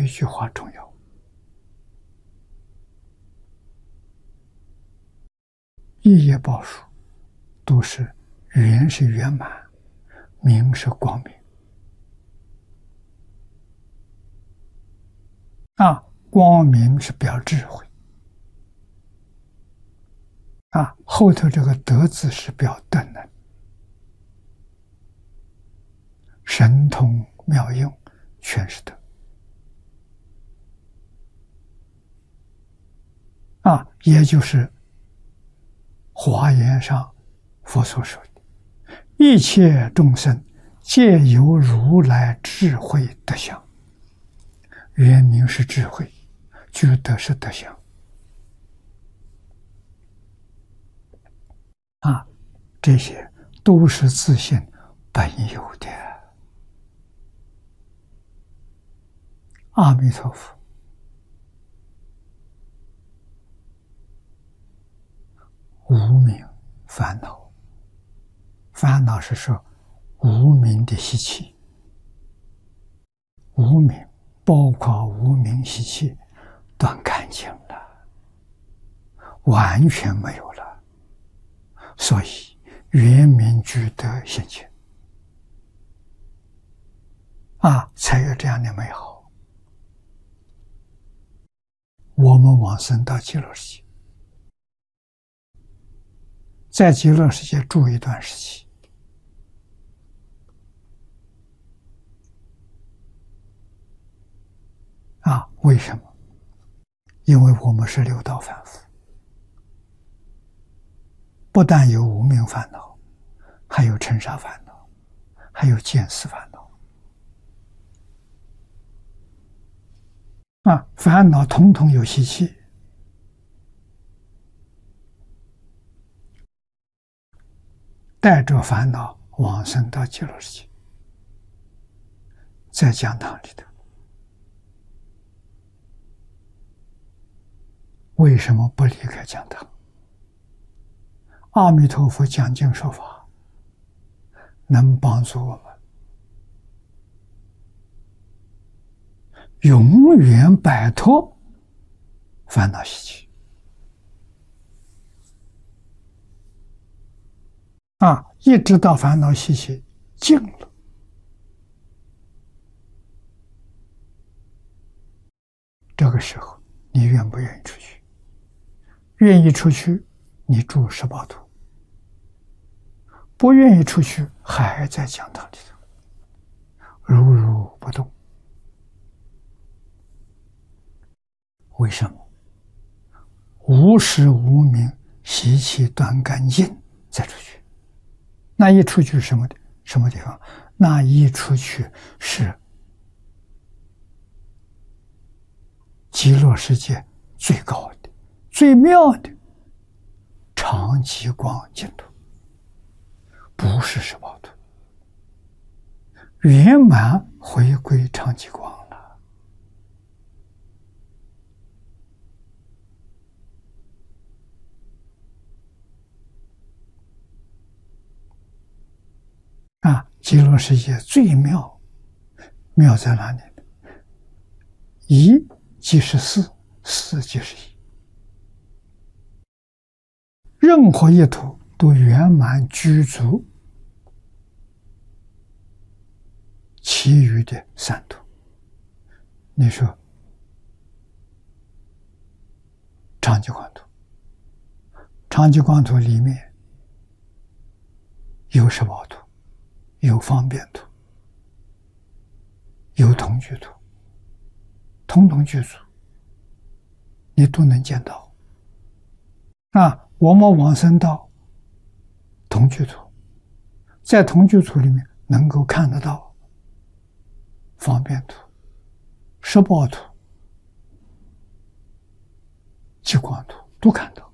一句话重要。一业报数都是圆是圆满，明是光明。光明是表智慧。后头这个德字是表德能，神通妙用全是德。也就是华严上佛所说的一切众生皆有如来智慧德相。原名是智慧，具德是德相。这些都是自性本有的。阿弥陀佛无明烦恼，烦恼是说无明的习气，无明包括无明习气断干净了，完全没有了，所以圆明具德现前才有这样的美好。我们往生到极乐世界，在极乐世界住一段时期，为什么？因为我们是六道凡夫，不但有无明烦恼，还有尘沙烦恼，还有见思烦恼。烦恼统统有习气，带着烦恼往生到极乐世界，在讲堂里头，为什么不离开讲堂？阿弥陀佛讲经说法，能帮助我们永远摆脱烦恼习气。一直到烦恼习气尽了，这个时候你愿不愿意出去？愿意出去，你住18土；不愿意出去，还在讲堂里头如如不动。为什么？无时无明习气断干净再出去。那一出去什么地方？那一出去是极乐世界最高的、最妙的常寂光净土，不是18土，圆满回归常寂光了。极乐世界最妙，妙在哪里？一即是四，四即是一，任何一土都圆满具足其余的3土。你说常寂光土，常寂光土里面有18土，有方便土，有同居土，统统具足，你都能见到。我们往生到同居土，在同居土里面能够看得到方便土、18土、极光土，都看到，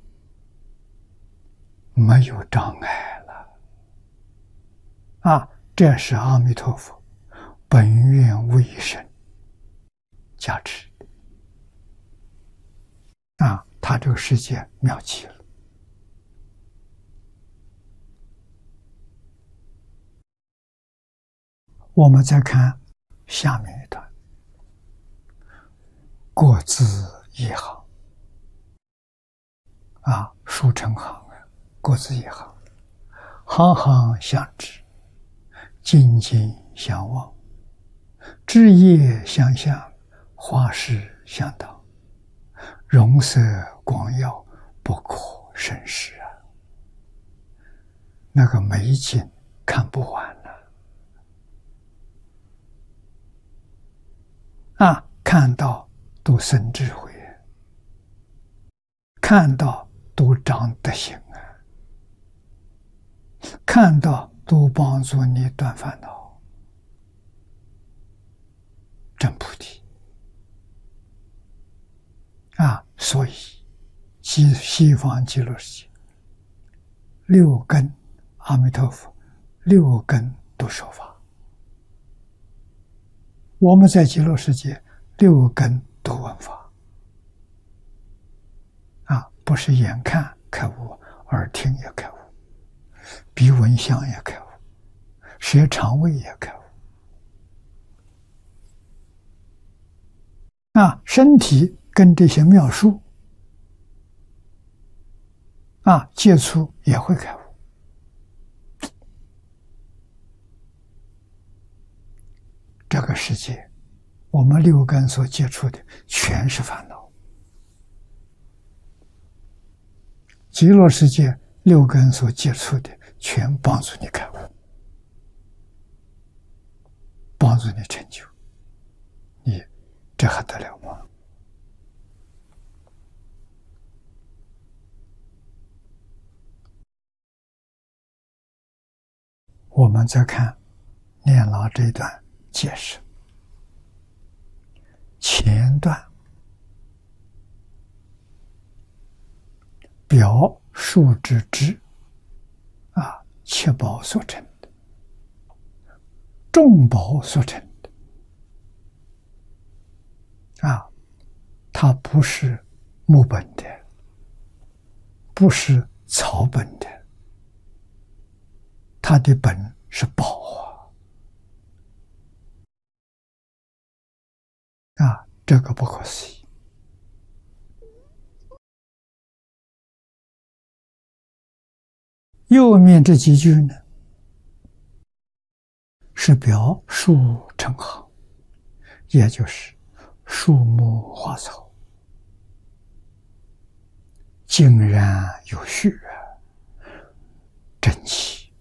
没有障碍了。这是阿弥陀佛本愿为身加持他这个世界妙极了。我们再看下面一段： 各自一行啊，书成行啊，各自一行，行行相知，紧紧相望，枝叶相向，花事相当，容色光耀，不可胜视啊！那个美景看不完了啊！看到都生智慧，看到都长德行啊，看到都帮助你断烦恼、证菩提啊！所以西方极乐世界六根阿弥陀佛六根都说法，我们在极乐世界六根都闻法啊，不是眼看开悟，耳听也开悟，鼻闻香也开悟，舌肠胃也开悟啊，身体跟这些妙术啊接触也会开悟。这个世界我们六根所接触的全是烦恼，极乐世界六根所接触的全帮助你开悟，帮助你成就，你这还得了吗？我们再看念老这一段解释，前段表树之枝啊，七宝所成的，众宝所成的啊，它不是木本的，不是草本的，它的本是宝啊，这个不可思议。右面这几句呢，是表树成行，也就是树木花草井然有序啊，整齐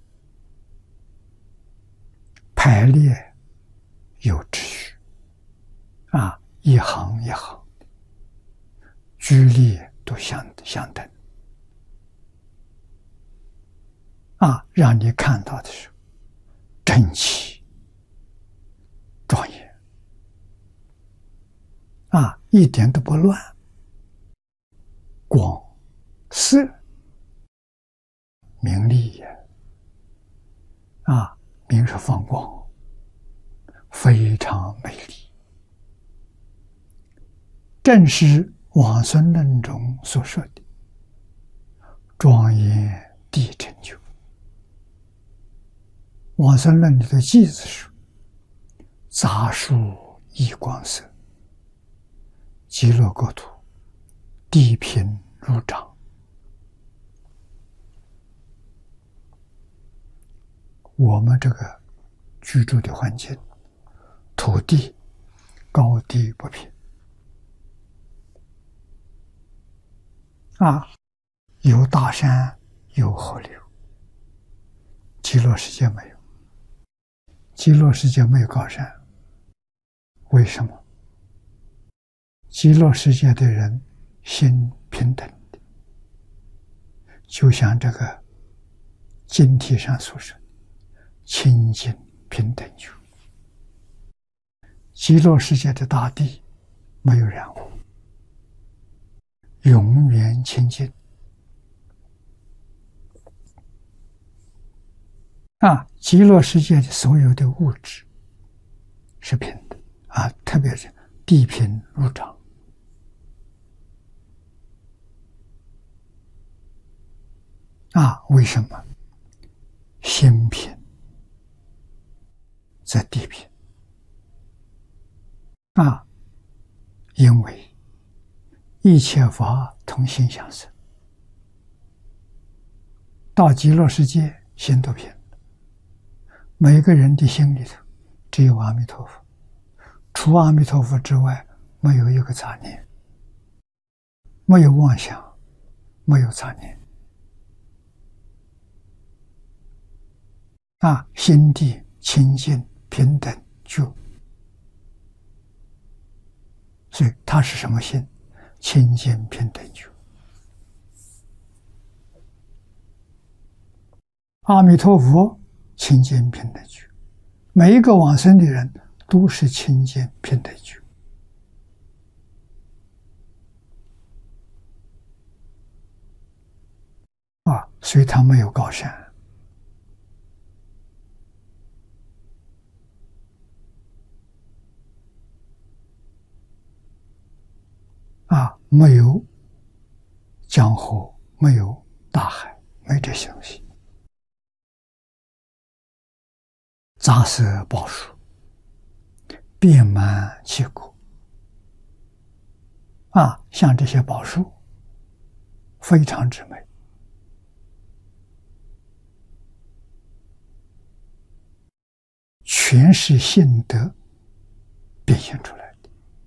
排列有秩序啊，一行一行居立都相等啊，让你看到的是整齐庄严啊，一点都不乱，光色明丽也啊，明是放光，非常美丽，正是往生论中所说的庄严地成就。往生论里的偈子说，杂树异光色，极乐国土地平如掌。我们这个居住的环境，土地高低不平啊，有大山有河流，极乐世界没有，极乐世界没有高山，为什么？极乐世界的人心平等的，就像这个经题上所说，清净平等觉。极乐世界的大地没有染污，永远清净啊！极乐世界的所有的物质是平的啊，特别是地平如掌啊！为什么？心平在地平啊，因为一切法同心相生。到极乐世界，心都平了。每个人的心里头只有阿弥陀佛，除阿弥陀佛之外，没有一个杂念，没有妄想，没有杂念。心地清净平等觉。所以它是什么心？清净平等觉。阿弥陀佛清净平等觉，每一个往生的人都是清净平等觉。所以他没有高山。没有江河，没有大海，没这些东西。杂色宝树，遍满其国。像这些宝树，非常之美。全是性德变现出来的。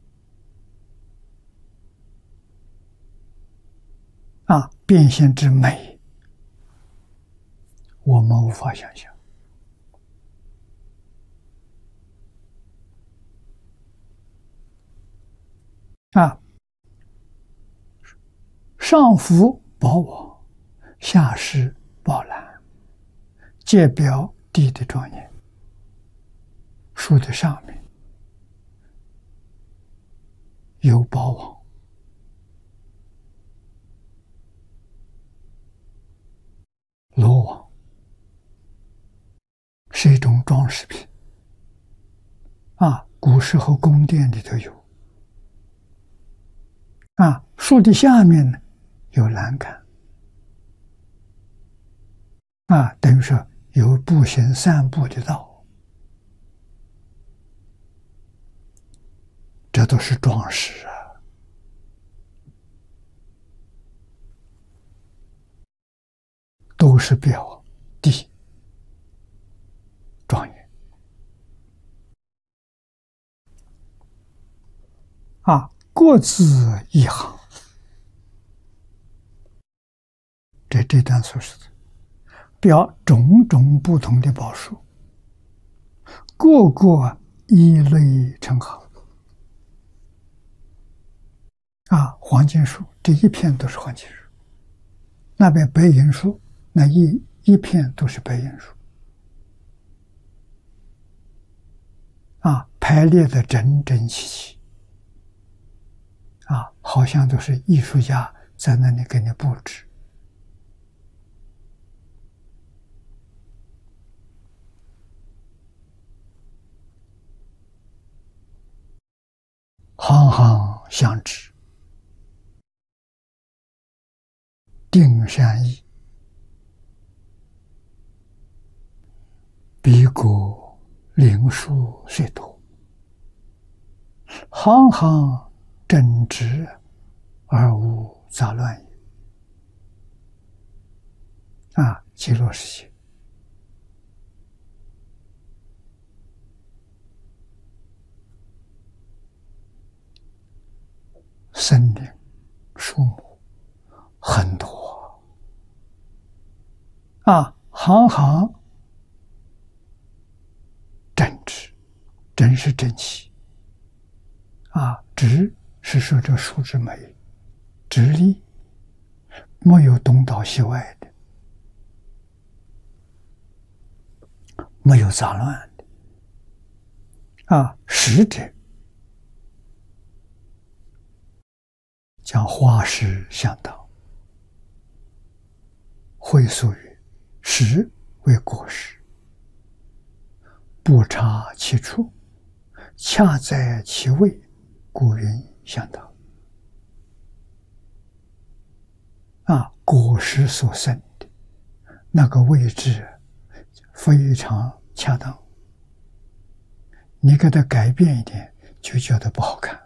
变现之美，我们无法想象。上浮宝网，下施宝篮，皆表地的庄严。树的上面有宝网，罗网是一种装饰品。古时候宫殿里头有。树的下面呢有栏杆。等于说有步行散步的道。这都是装饰都是表地庄严。各自一行。这段所说的表种种不同的宝树，个个一类成行。黄金树，这一片都是黄金树；那边白银树，那一片都是白银树。排列的整整齐齐。好像都是艺术家在那里给你布置。行行相知，定善意，彼国灵树虽多，行行正直而无杂乱也。极乐世界森林树木很多。行行正直，真是正气。直是说这树之美，直立，没有东倒西歪的，没有杂乱的。实者将花实相当，会俗语实为果实，不差其处，恰在其位，故云相当。果实所生的那个位置非常恰当，你给它改变一点，就觉得不好看。